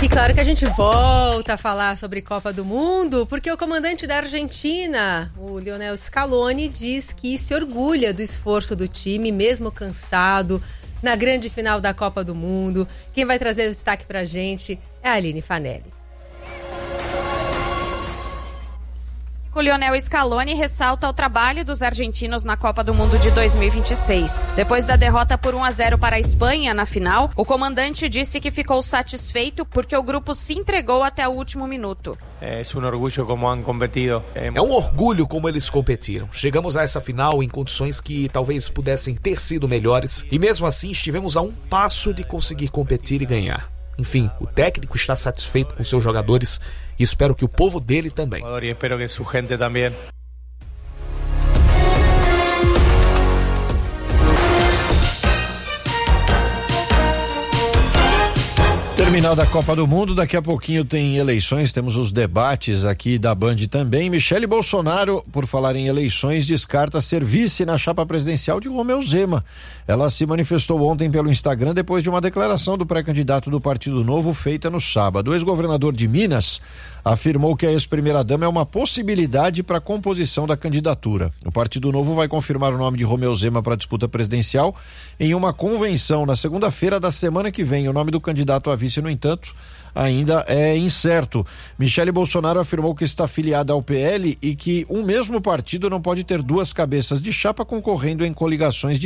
E claro que a gente volta a falar sobre Copa do Mundo, porque o comandante da Argentina, o Lionel Scaloni, diz que se orgulha do esforço do time, mesmo cansado, na grande final da Copa do Mundo. Quem vai trazer o destaque pra gente é a Aline Fanelli. O Lionel Scaloni ressalta o trabalho dos argentinos na Copa do Mundo de 2026. Depois da derrota por 1-0 para a Espanha na final, o comandante disse que ficou satisfeito porque o grupo se entregou até o último minuto. É um orgulho como han competido. É um orgulho como eles competiram. Chegamos a essa final em condições que talvez pudessem ter sido melhores e mesmo assim estivemos a um passo de conseguir competir e ganhar. Enfim, o técnico está satisfeito com seus jogadores e espero que o povo dele também. E espero que sua gente também. Terminal da Copa do Mundo, daqui a pouquinho tem eleições, temos os debates aqui da Band também. Michele Bolsonaro, por falar em eleições, descarta ser vice na chapa presidencial de Romeu Zema. Ela se manifestou ontem pelo Instagram depois de uma declaração do pré-candidato do Partido Novo feita no sábado. O ex-governador de Minas afirmou que a ex-primeira-dama é uma possibilidade para a composição da candidatura. O Partido Novo vai confirmar o nome de Romeu Zema para a disputa presidencial em uma convenção na segunda-feira da semana que vem. O nome do candidato a vice, no entanto, ainda é incerto. Michele Bolsonaro afirmou que está filiada ao PL e que um mesmo partido não pode ter duas cabeças de chapa concorrendo em coligações